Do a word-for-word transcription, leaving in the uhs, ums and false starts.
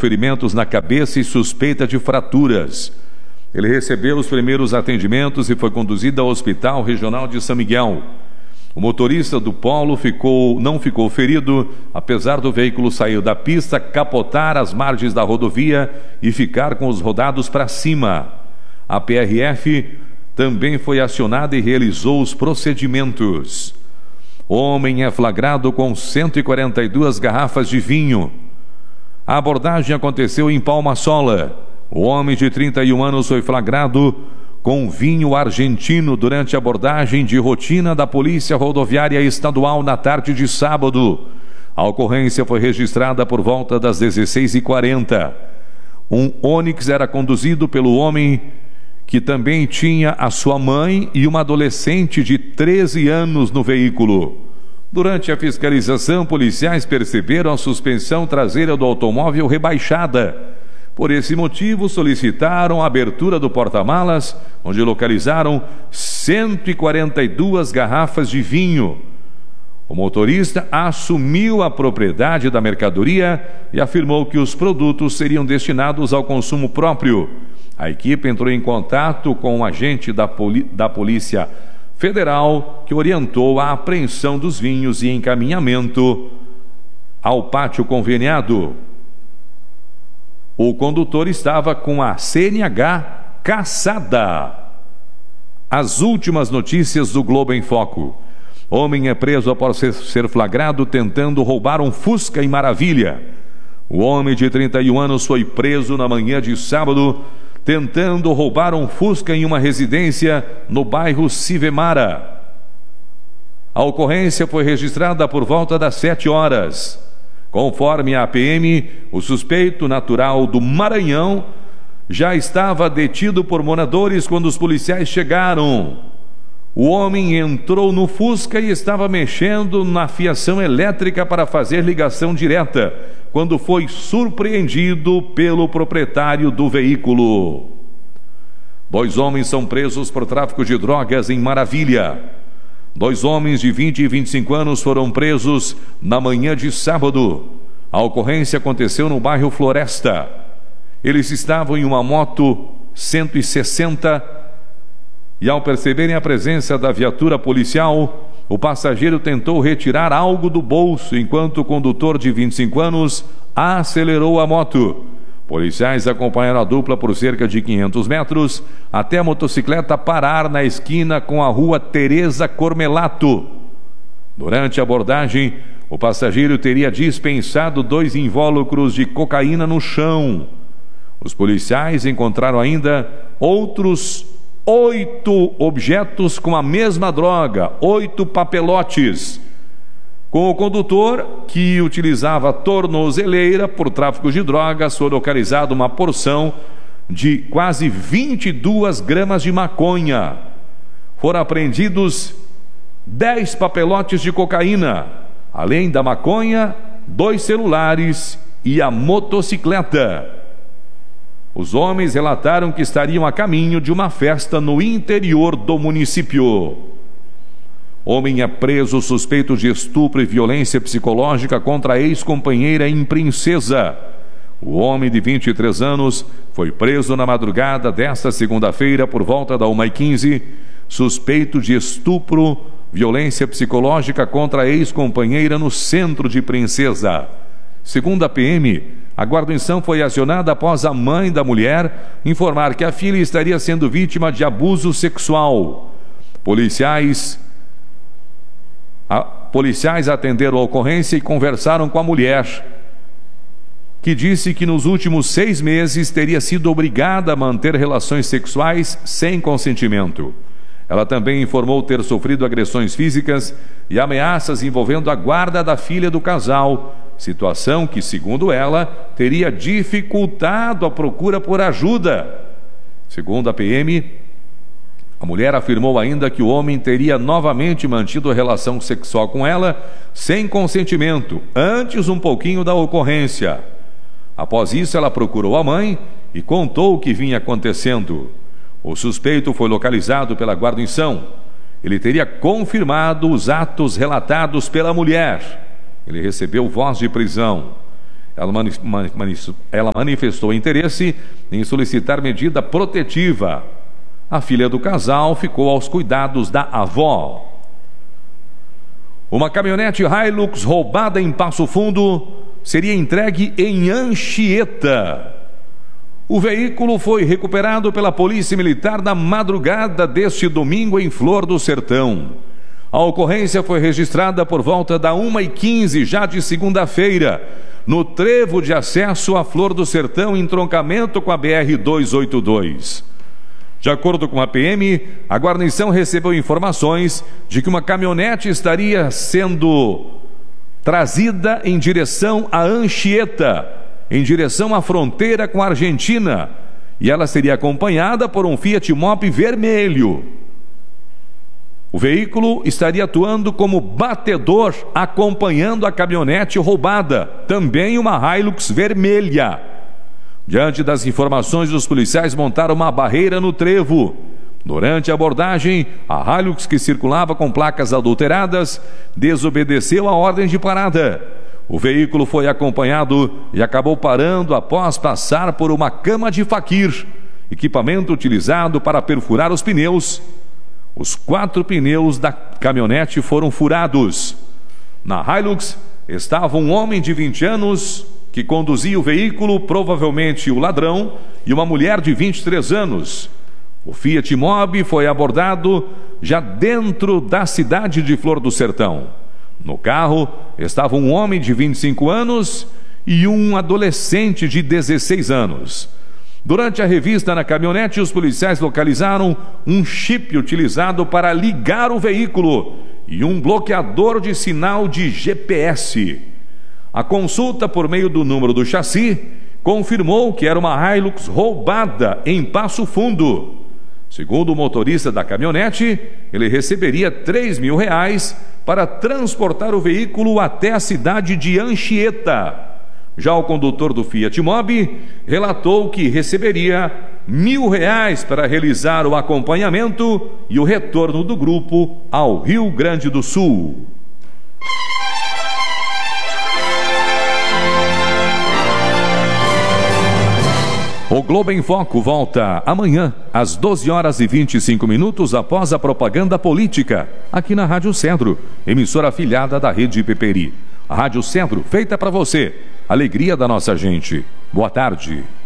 ferimentos na cabeça e suspeita de fraturas. Ele recebeu os primeiros atendimentos e foi conduzido ao Hospital Regional de São Miguel. O motorista do Polo ficou, não ficou ferido, apesar do veículo sair da pista, capotar às margens da rodovia e ficar com os rodados para cima. A P R F também foi acionada e realizou os procedimentos. Homem é flagrado com cento e quarenta e duas garrafas de vinho. A abordagem aconteceu em Palma-Sola. O homem de trinta e um anos foi flagrado com vinho argentino durante a abordagem de rotina da Polícia Rodoviária Estadual na tarde de sábado. A ocorrência foi registrada por volta das dezesseis e quarenta. Um Onix era conduzido pelo homem que também tinha a sua mãe e uma adolescente de treze anos no veículo. Durante a fiscalização, policiais perceberam a suspensão traseira do automóvel rebaixada. Por esse motivo, solicitaram a abertura do porta-malas, onde localizaram cento e quarenta e duas garrafas de vinho. O motorista assumiu a propriedade da mercadoria e afirmou que os produtos seriam destinados ao consumo próprio. A equipe entrou em contato com um agente da, poli- da Polícia Federal, que orientou a apreensão dos vinhos e encaminhamento ao pátio conveniado. O condutor estava com a C N H cassada. As últimas notícias do Globo em Foco. Homem é preso após ser flagrado tentando roubar um Fusca em Maravilha. O homem de trinta e um anos foi preso na manhã de sábado tentando roubar um Fusca em uma residência no bairro Sivemara. A ocorrência foi registrada por volta das sete horas. Conforme a P M, o suspeito natural do Maranhão já estava detido por moradores quando os policiais chegaram. O homem entrou no Fusca e estava mexendo na fiação elétrica para fazer ligação direta, quando foi surpreendido pelo proprietário do veículo. Dois homens são presos por tráfico de drogas em Maravilha. Dois homens de vinte e vinte e cinco anos foram presos na manhã de sábado. A ocorrência aconteceu no bairro Floresta. Eles estavam em uma moto cento e sessenta e, ao perceberem a presença da viatura policial, o passageiro tentou retirar algo do bolso, enquanto o condutor de vinte e cinco anos acelerou a moto. Policiais acompanharam a dupla por cerca de quinhentos metros até a motocicleta parar na esquina com a rua Tereza Cormelato. Durante a abordagem, o passageiro teria dispensado dois invólucros de cocaína no chão. Os policiais encontraram ainda outros oito objetos com a mesma droga, oito papelotes. Com o condutor, que utilizava tornozeleira por tráfico de drogas, foi localizada uma porção de quase vinte e duas gramas de maconha. Foram apreendidos dez papelotes de cocaína, além da maconha, dois celulares e a motocicleta. Os homens relataram que estariam a caminho de uma festa no interior do município. Homem é preso suspeito de estupro e violência psicológica contra a ex-companheira em Princesa. O homem de vinte e três anos foi preso na madrugada desta segunda-feira por volta da uma e quinze, suspeito de estupro, violência psicológica contra a ex-companheira no centro de Princesa. Segundo a P M, a guarnição foi acionada após a mãe da mulher informar que a filha estaria sendo vítima de abuso sexual. Policiais A, policiais atenderam a ocorrência e conversaram com a mulher, que disse que nos últimos seis meses teria sido obrigada a manter relações sexuais sem consentimento. Ela também informou ter sofrido agressões físicas e ameaças envolvendo a guarda da filha do casal, situação que, segundo ela, teria dificultado a procura por ajuda. Segundo a P M, a mulher afirmou ainda que o homem teria novamente mantido relação sexual com ela sem consentimento, antes um pouquinho da ocorrência. Após isso, ela procurou a mãe e contou o que vinha acontecendo. O suspeito foi localizado pela guarnição. Ele teria confirmado os atos relatados pela mulher. Ele recebeu voz de prisão. Ela, mani mani ela manifestou interesse em solicitar medida protetiva. A filha do casal ficou aos cuidados da avó. Uma caminhonete Hilux roubada em Passo Fundo seria entregue em Anchieta. O veículo foi recuperado pela Polícia Militar na madrugada deste domingo em Flor do Sertão. A ocorrência foi registrada por volta da uma e quinze, já de segunda-feira, no trevo de acesso à Flor do Sertão, em entroncamento com a B R duzentos e oitenta e dois. De acordo com a P M, a guarnição recebeu informações de que uma caminhonete estaria sendo trazida em direção a Anchieta, em direção à fronteira com a Argentina, e ela seria acompanhada por um Fiat Mobi vermelho. O veículo estaria atuando como batedor, acompanhando a caminhonete roubada, também uma Hilux vermelha. Diante das informações, os policiais montaram uma barreira no trevo. Durante a abordagem, a Hilux, que circulava com placas adulteradas, desobedeceu a ordem de parada. O veículo foi acompanhado e acabou parando após passar por uma cama de faquir, equipamento utilizado para perfurar os pneus. Os quatro pneus da caminhonete foram furados. Na Hilux estava um homem de vinte anos que conduzia o veículo, provavelmente o ladrão, e uma mulher de vinte e três anos. O Fiat Mobi foi abordado já dentro da cidade de Flor do Sertão. No carro estava um homem de vinte e cinco anos e um adolescente de dezesseis anos. Durante a revista na caminhonete, os policiais localizaram um chip utilizado para ligar o veículo e um bloqueador de sinal de G P S. A consulta por meio do número do chassi confirmou que era uma Hilux roubada em Passo Fundo. Segundo o motorista da caminhonete, ele receberia três mil reais para transportar o veículo até a cidade de Anchieta. Já o condutor do Fiat Mobi relatou que receberia mil reais para realizar o acompanhamento e o retorno do grupo ao Rio Grande do Sul. O Globo em Foco volta amanhã, às doze horas e vinte e cinco minutos, após a propaganda política, aqui na Rádio Cedro, emissora afiliada da Rede Peperi. A Rádio Cedro, feita para você. Alegria da nossa gente. Boa tarde.